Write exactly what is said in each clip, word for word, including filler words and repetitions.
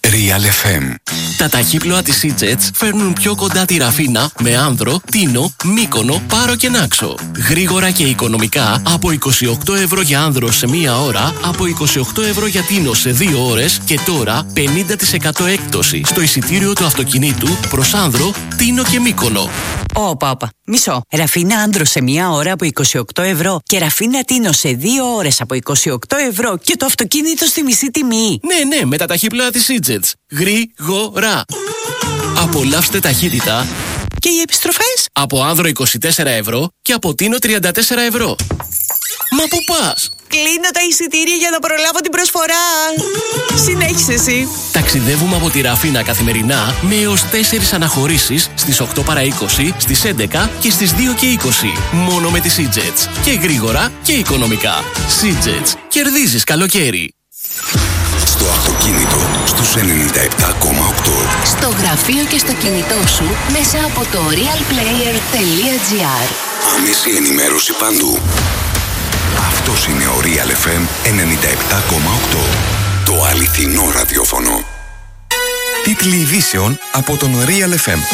Real εφ εμ. Τα ταχύπλοα της Seajets φέρνουν πιο κοντά τη Ραφίνα με Άνδρο, Τίνο, Μύκονο, Πάρο και Νάξο. Γρήγορα και οικονομικά από είκοσι οκτώ ευρώ για Άνδρο σε μία ώρα, από είκοσι οκτώ ευρώ για Τίνο σε δύο ώρες και τώρα πενήντα τοις εκατό έκπτωση στο εισιτήριο του αυτοκινήτου προς Άνδρο, Τίνο και Μύκονο. Όπα, όπα. Μισό. Ραφίνα Άνδρο σε μία ώρα από είκοσι οκτώ ευρώ και Ραφίνα Τίνο σε δύο ώρες από είκοσι οκτώ ευρώ και το αυτοκίνητο στη μισή τιμή. Ναι, ναι, με τα ταχύπλοα της Seajets. Γρήγορα. Απολαύστε ταχύτητα. Και οι επιστροφές? Από Άνδρο είκοσι τέσσερα ευρώ και από Τίνο τριάντα τέσσερα ευρώ. Μα πού πας? Κλείνω τα εισιτήρια για να προλάβω την προσφορά. Συνέχισε εσύ. Ταξιδεύουμε από τη Ραφίνα καθημερινά με έως τέσσερις αναχωρήσεις στις οκτώ παρά είκοσι, στις έντεκα και στις δύο και είκοσι. Μόνο με τη Seajets. Και γρήγορα και οικονομικά. Seajets. Κερδίζεις καλοκαίρι. Στο αυτοκίνητο στους ενενήντα επτά κόμμα οκτώ. Στο γραφείο και στο κινητό σου μέσα από το realplayer.gr. Άμεση ενημέρωση παντού. Αυτός είναι ο Real εφ εμ ενενήντα επτά κόμμα οκτώ. Το αληθινό ραδιόφωνο. Τίτλοι ειδήσεων από τον Real εφ εμ.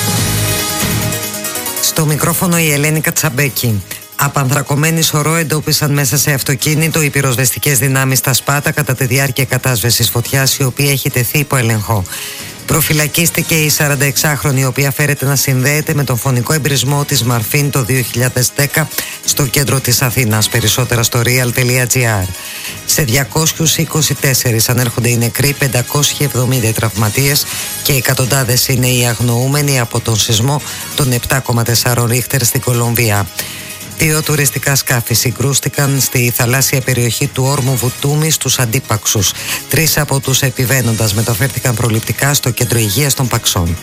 Στο μικρόφωνο η Ελένη Κατσαμπέκη. Απανθρακωμένοι σωρό εντόπισαν μέσα σε αυτοκίνητο οι πυροσβεστικές δυνάμεις στα Σπάτα κατά τη διάρκεια κατάσβεσης φωτιάς, η οποία έχει τεθεί υπό έλεγχο. Προφυλακίστηκε η σαρανταεξάχρονη, η οποία φέρεται να συνδέεται με τον φωνικό εμπρισμό της Μαρφίν το δύο χιλιάδες δέκα στο κέντρο της Αθήνας. Περισσότερα στο real.gr. Σε διακόσιους είκοσι τέσσερα ανέρχονται οι νεκροί, πεντακόσιοι εβδομήντα οι τραυματίες και εκατοντάδες είναι οι αγνοούμενοι από τον σεισμό των επτά κόμμα τέσσερα ρίχτερ στην Κολομβία. Δύο τουριστικά σκάφη συγκρούστηκαν στη θαλάσσια περιοχή του όρμου Βουτούμι στους Αντίπαξους. Τρεις από τους επιβαίνοντας μεταφέρθηκαν προληπτικά στο κέντρο υγείας των Παξών.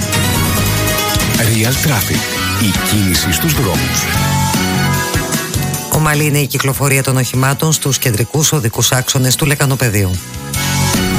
Real Traffic. Η κίνηση στους δρόμους. Ομαλή είναι η κυκλοφορία των οχημάτων στους κεντρικούς οδικούς άξονες του Λεκανοπεδίου.